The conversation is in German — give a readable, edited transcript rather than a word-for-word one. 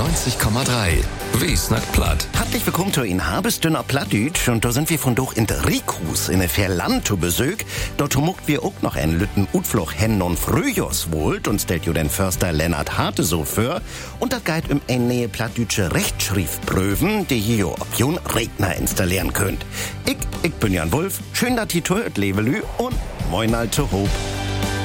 90,3. Wie snackt platt? Herzlich willkommen zu in Habesdünner Plattdütsch und da sind wir von durch in der Rikus in der Verland zu Besuch. Dort muckt wir auch noch einen Lütten Utfloch hen und Frühjahrswohlt und stellt jo den Förster Lennart Harte so für. Und das geht eine neue plattdütsche Rechtschriftprüfen, die hier jo auf jon Redner installieren könnt. Ich bin Jan Wulff, schön, dass ihr tört, Levelü und moin all zu Hob.